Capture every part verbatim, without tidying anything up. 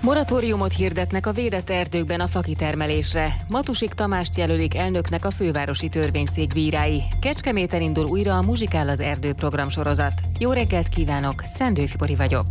Moratóriumot hirdetnek a védett erdőkben a fakitermelésre. Matusik Tamást jelölik elnöknek a fővárosi törvényszék bírái. Kecskeméten indul újra a Muzsikál az erdő program sorozat. Jó reggelt kívánok, Szendő Fibori vagyok.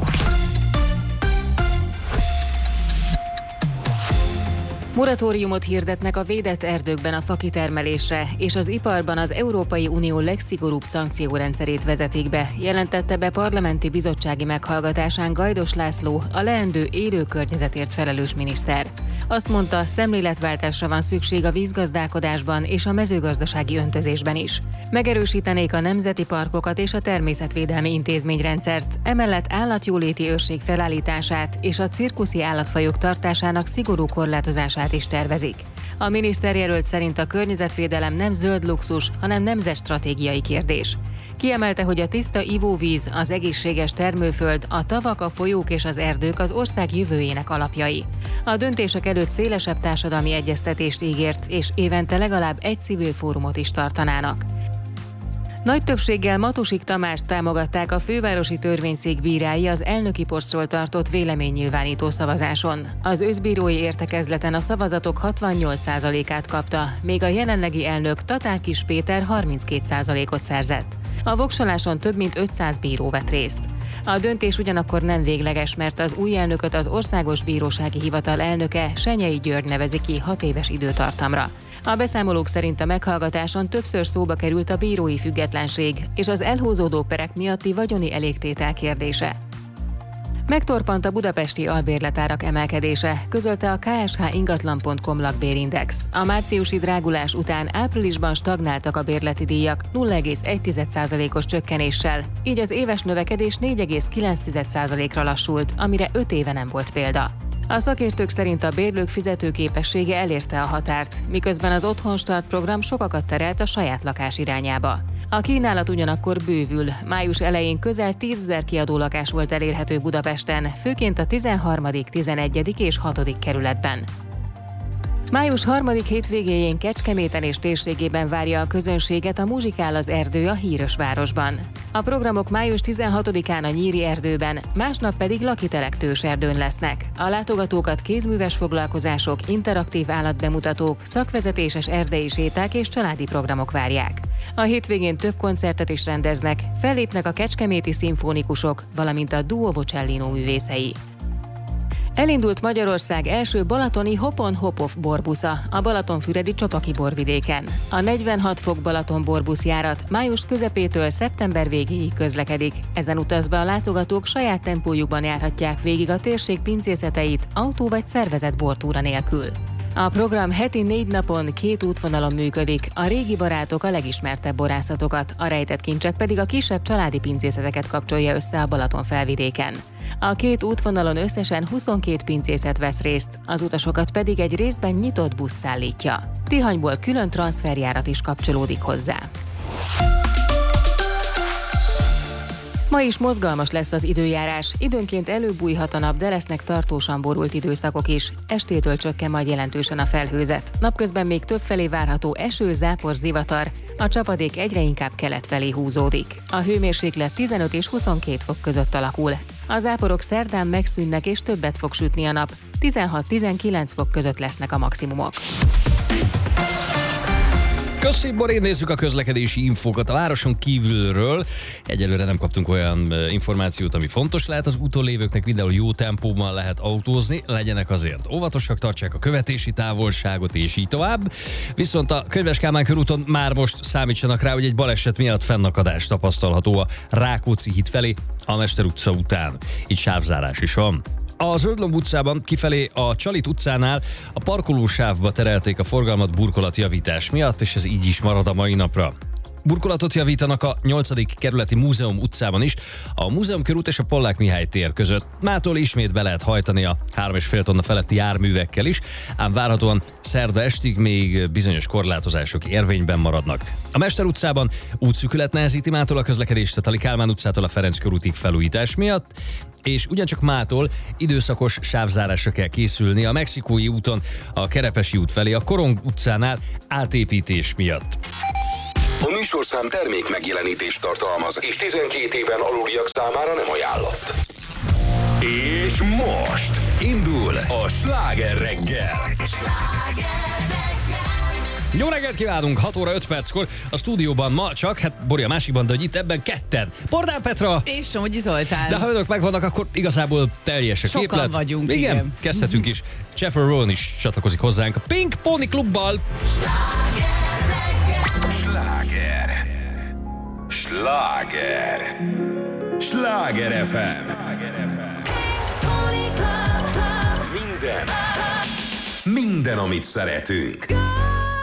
Moratóriumot hirdetnek a védett erdőkben a fakitermelésre, és az iparban az Európai Unió legszigorúbb szankciórendszerét vezetik be, jelentette be parlamenti bizottsági meghallgatásán Gajdos László, a leendő élő környezetért felelős miniszter. Azt mondta, szemléletváltásra van szükség a vízgazdálkodásban és a mezőgazdasági öntözésben is. Megerősítenék a nemzeti parkokat és a természetvédelmi intézményrendszert, emellett állatjóléti őrség felállítását és a cirkuszi állatfajok tartásának szigorú korlátozását is tervezik. A miniszterjelölt szerint a környezetvédelem nem zöld luxus, hanem nemzetstratégiai kérdés. Kiemelte, hogy a tiszta ivóvíz, az egészséges termőföld, a tavak, a folyók és az erdők az ország jövőjének alapjai. A döntések előtt szélesebb társadalmi egyeztetést ígért, és évente legalább egy civil fórumot is tartanának. Nagy többséggel Matusik Tamást támogatták a fővárosi törvényszék bírái az elnöki posztról tartott véleménynyilvánító szavazáson. Az összbírói értekezleten a szavazatok hatvannyolc százalékát kapta, míg a jelenlegi elnök Tatár Kis Péter harminckét százalékot szerzett. A voksoláson több mint ötszáz bíró vett részt. A döntés ugyanakkor nem végleges, mert az új elnököt az Országos Bírósági Hivatal elnöke, Senyei György nevezi ki hat éves időtartamra. A beszámolók szerint a meghallgatáson többször szóba került a bírói függetlenség és az elhúzódó perek miatti vagyoni elégtétel kérdése. Megtorpant a budapesti albérletárak emelkedése, közölte a ká es há ingatlan pont com lakbérindex. A márciusi drágulás után áprilisban stagnáltak a bérleti díjak nulla egész egy százalékos csökkenéssel, így az éves növekedés négy egész kilenc százalékra lassult, amire öt éve nem volt példa. A szakértők szerint a bérlők fizetőképessége elérte a határt, miközben az Otthonstart program sokakat terelt a saját lakás irányába. A kínálat ugyanakkor bővül. Május elején közel tízezer kiadó lakás volt elérhető Budapesten, főként a tizenharmadik, tizenegyedik és hatodik kerületben. Május harmadik hétvégéjén Kecskeméten és térségében várja a közönséget a Muzsikál az erdő a híres városban. A programok május tizenhatodikán a Nyíri erdőben, másnap pedig Lakitelek Tőserdőn lesznek. A látogatókat kézműves foglalkozások, interaktív állatbemutatók, szakvezetéses erdei séták és családi programok várják. A hétvégén több koncertet is rendeznek, fellépnek a kecskeméti szimfonikusok, valamint a Duo Vocellino művészei. Elindult Magyarország első balatoni Hopon-Hopov borbusza a Balatonfüredi Csopaki borvidéken. A negyvenhat fok Balaton borbusz járat május közepétől szeptember végéig közlekedik. Ezen utazva a látogatók saját tempójukban járhatják végig a térség pincészeteit autó vagy szervezett bortúra nélkül. A program heti négy napon két útvonalon működik, a régi barátok a legismertebb borászatokat, a rejtett kincsek pedig a kisebb családi pincészeteket kapcsolja össze a Balaton felvidéken. A két útvonalon összesen huszonkét pincészet vesz részt, az utasokat pedig egy részben nyitott busz szállítja. Tihanyból külön transzferjárat is kapcsolódik hozzá. Ma is mozgalmas lesz az időjárás, időnként előbújhat a nap, de lesznek tartósan borult időszakok is. Estétől csökken majd jelentősen a felhőzet. Napközben még többfelé várható eső, zápor, zivatar, a csapadék egyre inkább kelet felé húzódik. A hőmérséklet tizenöt és huszonkét fok között alakul. A záporok szerdán megszűnnek és többet fog sütni a nap, tizenhat-tizenkilenc fok között lesznek a maximumok. Köszi, Bori, nézzük a közlekedési infókat a városon kívülről. Egyelőre nem kaptunk olyan információt, ami fontos lehet az úton lévőknek, mindenhol jó tempóban lehet autózni, legyenek azért óvatosak, tartsák a követési távolságot és így tovább. Viszont a Könyves Kálmán körúton már most számítsanak rá, hogy egy baleset miatt fennakadás tapasztalható a Rákóczi híd felé, a Mester utca után. Itt sávzárás is van. A Zöldlomb utcában kifelé a Csalit utcánál a parkolósávba terelték a forgalmat burkolatjavítás miatt, és ez így is marad a mai napra. Burkolatot javítanak a nyolcadik kerületi Múzeum utcában is, a Múzeumkörút és a Pollák Mihály tér között. Mától ismét be lehet hajtani a három és fél tonna feletti járművekkel is, ám várhatóan szerda estig még bizonyos korlátozások érvényben maradnak. A Mester utcában útszűkület nehezíti mától a közlekedést a Tali Kálmán utcától a Ferenc körútig felújítás miatt, és ugyancsak mától időszakos sávzárásra kell készülni a Mexikói úton a Kerepesi út felé a Korong utcánál átépítés miatt. A műsorszám termék megjelenítést tartalmaz, és tizenkét éven aluliak számára nem ajánlott. És most Indul a Sláger reggel. Jó reggelt kívánunk, hat óra öt perckor a stúdióban ma csak, hát Bori a másikban, de hogy itt ebben ketten. Bordán Petra. És Somogyi Zoltán. De ha önök megvannak, akkor igazából teljes a Sokan képlet. vagyunk, igen. igen. Kezdhetünk is. Chappell Rowan is csatlakozik hozzánk a Pink Pony Klubbal. Sláger. Sláger. Sláger ef em. Minden. Minden, amit szeretünk.